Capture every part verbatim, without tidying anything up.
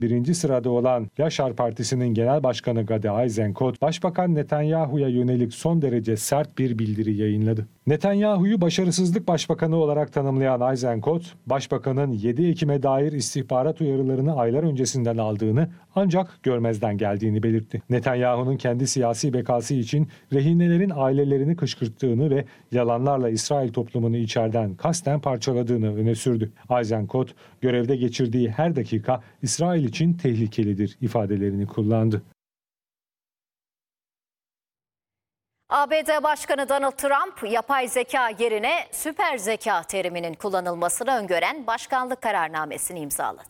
Birinci sırada olan Yaşar Partisi'nin Genel Başkanı Gadi Eisenkot, Başbakan Netanyahu'ya yönelik son derece sert bir bildiri yayınladı. Netanyahu'yu başarısızlık başbakanı olarak tanımlayan Eisenkot, Başbakanın yedi Ekim'e dair istihbarat uyarılarını aylar öncesinden aldığını ancak görmezden geldiğini belirtti. Netanyahu'nun kendi siyasi bekası için rehinelerin ailelerini kışkırttığını ve yalanlarla İsrail toplumunu içeriden kasten parçaladığını öne sürdü. Eisenkot, görevde geçirdiği her dakika İsrail için tehlikelidir ifadelerini kullandı. A B D Başkanı Donald Trump, yapay zeka yerine süper zeka teriminin kullanılmasını öngören başkanlık kararnamesini imzaladı.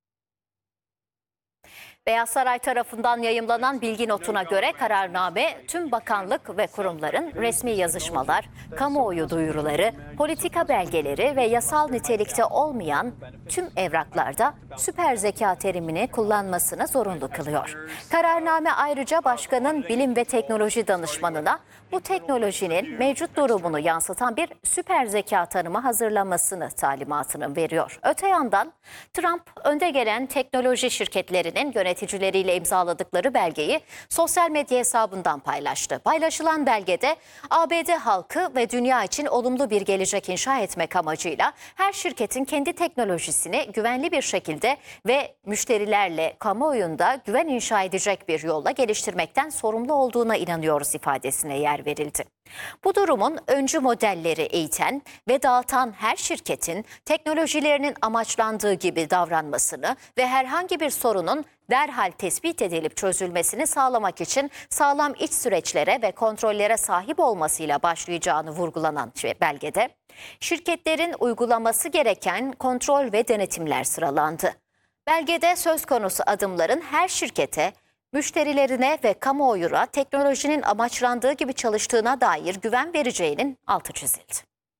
Beyaz Saray tarafından yayımlanan bilgi notuna göre kararname tüm bakanlık ve kurumların resmi yazışmalar, kamuoyu duyuruları, politika belgeleri ve yasal nitelikte olmayan tüm evraklarda süper zeka terimini kullanmasını zorunlu kılıyor. Kararname ayrıca başkanın bilim ve teknoloji danışmanına bu teknolojinin mevcut durumunu yansıtan bir süper zeka tanımı hazırlamasını talimatını veriyor. Öte yandan Trump önde gelen teknoloji şirketlerinin yöneticileriyle imzaladıkları belgeyi sosyal medya hesabından paylaştı. Paylaşılan belgede A B D halkı ve dünya için olumlu bir gelecek inşa etmek amacıyla her şirketin kendi teknolojisini güvenli bir şekilde ve müşterilerle kamuoyunda güven inşa edecek bir yolla geliştirmekten sorumlu olduğuna inanıyoruz ifadesine yer verildi. Bu durumun öncü modelleri eğiten ve dağıtan her şirketin teknolojilerinin amaçlandığı gibi davranmasını ve herhangi bir sorunun derhal tespit edilip çözülmesini sağlamak için sağlam iç süreçlere ve kontrollere sahip olmasıyla başlayacağını vurgulanan belgede, şirketlerin uygulaması gereken kontrol ve denetimler sıralandı. Belgede söz konusu adımların her şirkete, müşterilerine ve kamuoyuna teknolojinin amaçlandığı gibi çalıştığına dair güven vereceğinin altı çizildi.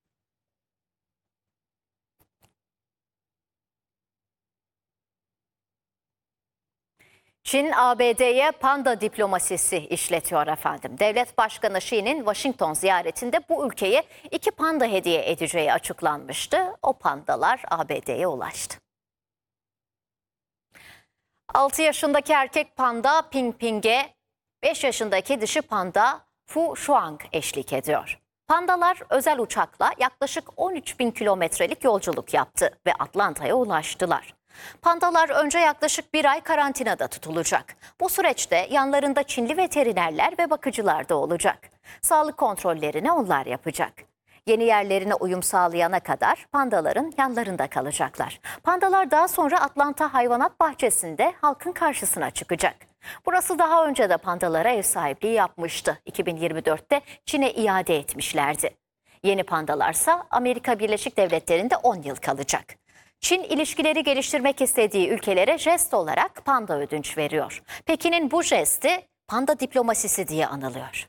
Çin, A B D'ye panda diplomasisi işletiyor efendim. Devlet Başkanı Xi'nin Washington ziyaretinde bu ülkeye iki panda hediye edeceği açıklanmıştı. O pandalar A B D'ye ulaştı. altı yaşındaki erkek panda Ping Ping'e beş yaşındaki dişi panda Fu Shuang eşlik ediyor. Pandalar özel uçakla yaklaşık on üç bin kilometrelik yolculuk yaptı ve Atlanta'ya ulaştılar. Pandalar önce yaklaşık bir ay karantinada tutulacak. Bu süreçte yanlarında Çinli veterinerler ve bakıcılar da olacak. Sağlık kontrollerini onlar yapacak. Yeni yerlerine uyum sağlayana kadar pandaların yanlarında kalacaklar. Pandalar daha sonra Atlanta Hayvanat Bahçesi'nde halkın karşısına çıkacak. Burası daha önce de pandalara ev sahipliği yapmıştı. iki bin yirmi dörtte Çin'e iade etmişlerdi. Yeni pandalarsa Amerika Birleşik Devletleri'nde on yıl kalacak. Çin ilişkileri geliştirmek istediği ülkelere jest olarak panda ödünç veriyor. Pekin'in bu jesti panda diplomasisi diye anılıyor.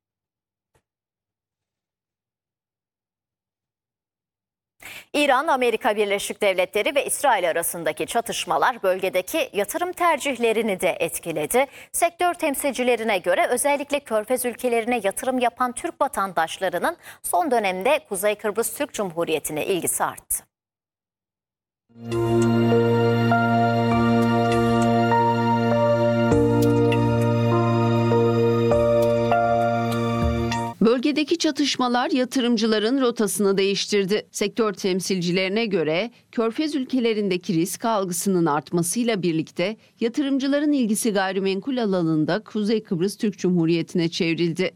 İran, Amerika Birleşik Devletleri ve İsrail arasındaki çatışmalar bölgedeki yatırım tercihlerini de etkiledi. Sektör temsilcilerine göre özellikle Körfez ülkelerine yatırım yapan Türk vatandaşlarının son dönemde Kuzey Kıbrıs Türk Cumhuriyeti'ne ilgisi arttı. Bölgedeki çatışmalar yatırımcıların rotasını değiştirdi. Sektör temsilcilerine göre Körfez ülkelerindeki risk algısının artmasıyla birlikte yatırımcıların ilgisi gayrimenkul alanında Kuzey Kıbrıs Türk Cumhuriyeti'ne çevrildi.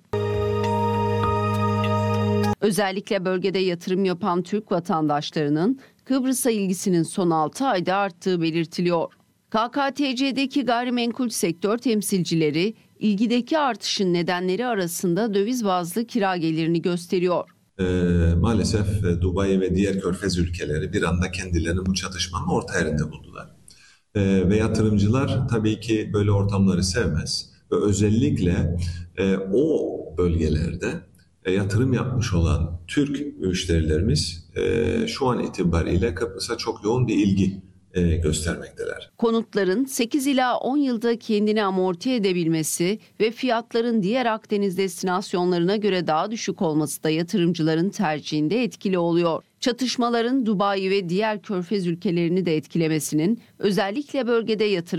Özellikle bölgede yatırım yapan Türk vatandaşlarının Kıbrıs'a ilgisinin son altı ayda arttığı belirtiliyor. K K T C'deki gayrimenkul sektör temsilcileri ilgideki artışın nedenleri arasında döviz bazlı kira gelirini gösteriyor. Ee, maalesef Dubai ve diğer Körfez ülkeleri bir anda kendilerini bu çatışmanın orta yerinde buldular. Ee, ve yatırımcılar tabii ki böyle ortamları sevmez. Ve özellikle e, o bölgelerde e, yatırım yapmış olan Türk müşterilerimiz e, şu an itibariyle Kıbrıs'a çok yoğun bir ilgi e, göstermekteler. Konutların sekiz ila on yılda kendini amorti edebilmesi ve fiyatların diğer Akdeniz destinasyonlarına göre daha düşük olması da yatırımcıların tercihinde etkili oluyor. Çatışmaların Dubai ve diğer Körfez ülkelerini de etkilemesinin özellikle bölgede yatırım